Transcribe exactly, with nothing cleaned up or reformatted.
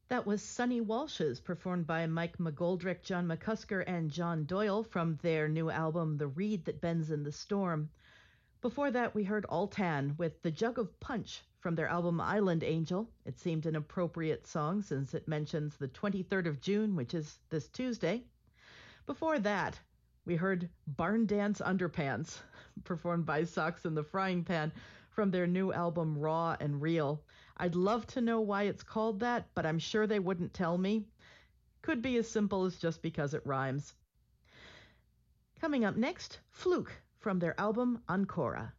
That was Sunny Walsh's, performed by Mike McGoldrick, John McCusker, and John Doyle from their new album, The Reed That Bends in the Storm. Before that, we heard Altan with The Jug of Punch from their album Island Angel. It seemed an appropriate song since it mentions the twenty-third of June, which is this Tuesday. Before that, we heard Barn Dance Underpants, performed by Socks in the Frying Pan from their new album Raw and Real. I'd love to know why it's called that, but I'm sure they wouldn't tell me. Could be as simple as just because it rhymes. Coming up next, Fluke from their album Ancora.